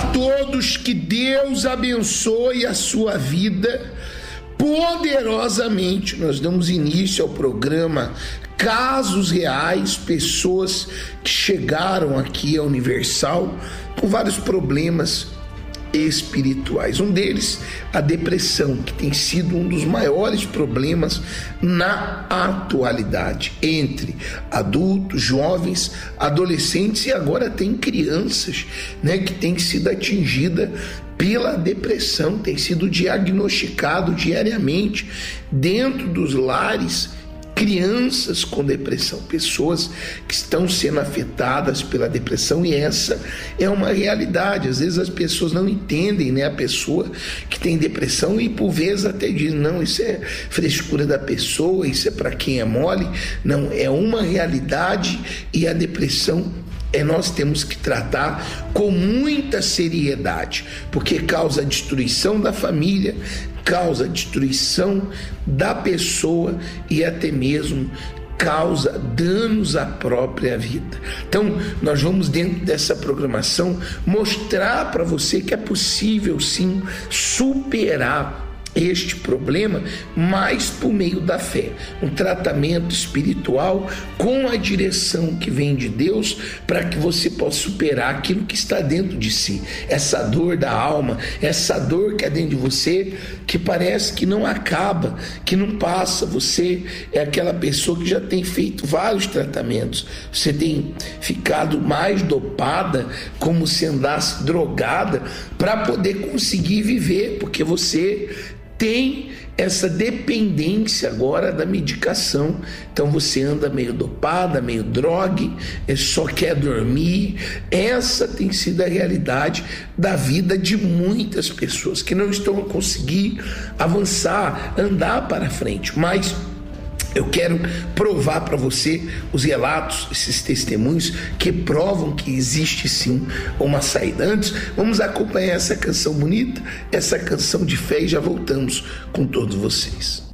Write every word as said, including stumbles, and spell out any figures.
todos, que Deus abençoe a sua vida poderosamente. Nós damos início ao programa Casos Reais, pessoas que chegaram aqui à Universal com vários problemas espirituais. Um deles, a depressão, que tem sido um dos maiores problemas na atualidade entre adultos, jovens, adolescentes e agora tem crianças, né, que tem sido atingida pela depressão, tem sido diagnosticado diariamente dentro dos lares crianças com depressão, pessoas que estão sendo afetadas pela depressão, e essa é uma realidade. Às vezes as pessoas não entendem, né, a pessoa que tem depressão, e por vezes até dizem, não, isso é frescura da pessoa, isso é para quem é mole. Não, é uma realidade, e a depressão é, nós temos que tratar com muita seriedade, porque causa destruição da família, causa destruição da pessoa e até mesmo causa danos à própria vida. Então, nós vamos, dentro dessa programação, mostrar para você que é possível sim superar este problema, mas por meio da fé, um tratamento espiritual com a direção que vem de Deus, para que você possa superar aquilo que está dentro de si, essa dor da alma, essa dor que é dentro de você, que parece que não acaba, que não passa. Você é aquela pessoa que já tem feito vários tratamentos, você tem ficado mais dopada, como se andasse drogada, para poder conseguir viver, porque você tem essa dependência agora da medicação. Então você anda meio dopada, meio drogue, só quer dormir. Essa tem sido a realidade da vida de muitas pessoas que não estão a conseguir avançar, andar para frente. Mas eu quero provar para você os relatos, esses testemunhos que provam que existe sim uma saída. Antes, vamos acompanhar essa canção bonita, essa canção de fé, e já voltamos com todos vocês.